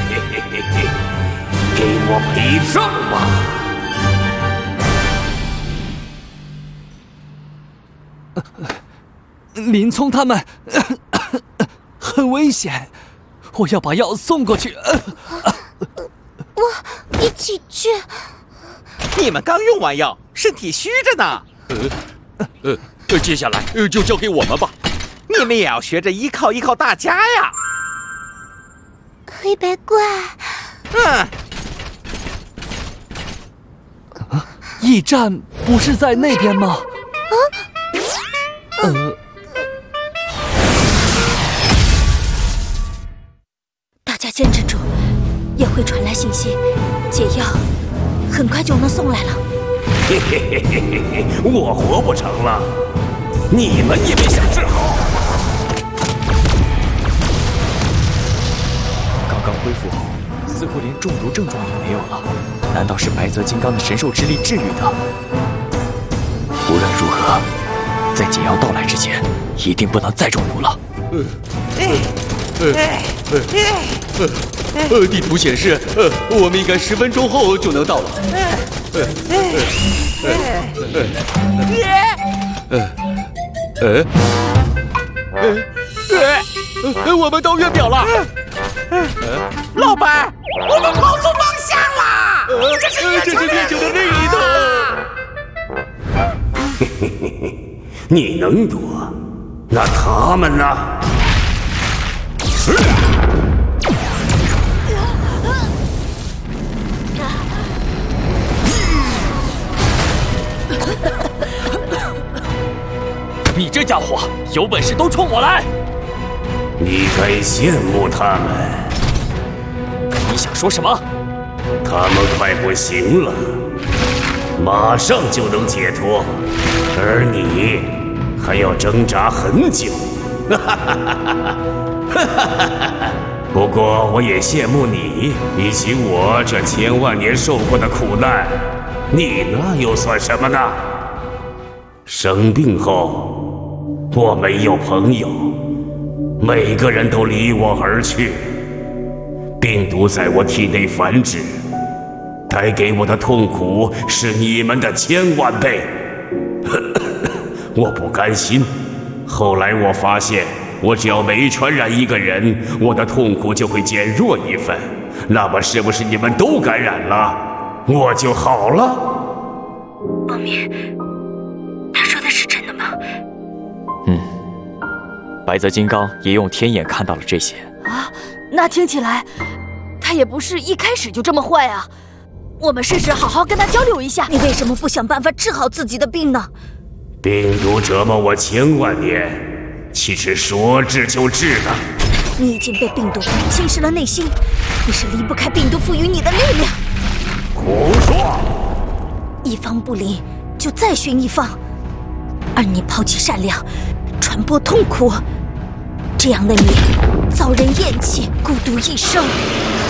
给我陪葬吧！ 林聪他们很危险，我要把药送过去。 我一起去。 你们刚用完药，身体虚着呢。 接下来就交给我们吧。 你们也要学着依靠大家呀。 黑白怪， 驿站不是在那边吗？ 大家坚持住，也会传来信息，解药很快就能送来了。 我活不成了，你们也别想治好。 刚刚恢复后，似乎连中毒症状也没有了。难道是白泽金刚的神兽之力治愈的？无论如何，在解药到来之前，一定不能再中毒了。 地图显示，我们应该10分钟后就能到了。我们到月表了。 老板，我们跑错方向了！ 这是月球的另一头。 你能躲，那他们呢？ 你这家伙有本事都冲我来！ 你该羡慕他们， 你想说什么？ 他们快不行了，马上就能解脱，而你还要挣扎很久。不过我也羡慕你，比起我这千万年受过的苦难，你那又算什么呢？生病后，我没有朋友，每个人都离我而去，病毒在我体内繁殖，带给我的痛苦是你们的1000万倍。我不甘心，后来我发现，我只要每传染一个人，我的痛苦就会减弱一分。那么是不是你们都感染了，我就好了？ 王明，他说的是真的吗？ 白泽金刚也用天眼看到了这些。 啊，那听起来，他也不是一开始就这么坏啊。我们试试好好跟他交流一下。你为什么不想办法治好自己的病呢？ 病毒折磨我1000万年，岂是说治就治的？ 你已经被病毒侵蚀了内心，你是离不开病毒赋予你的力量。 胡说！ 一方不灵，就再寻一方。而你抛弃善良，传播痛苦，这样的你遭人厌弃，孤独一生。